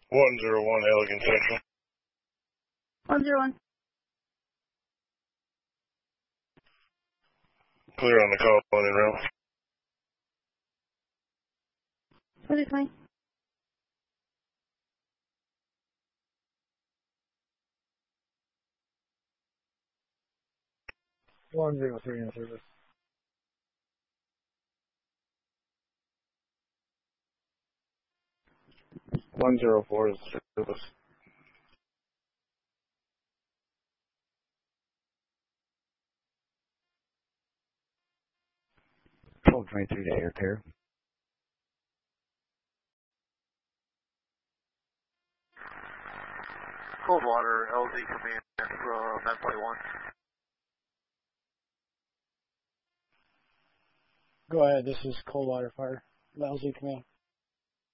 101 Elegant Central. 101. Clear on the call, one in route. What is fine? One 103 in service. One 104 is service. 1223 to Air Care. Coldwater, LZ command from M21. Go ahead, this is Coldwater Fire, LZ Command.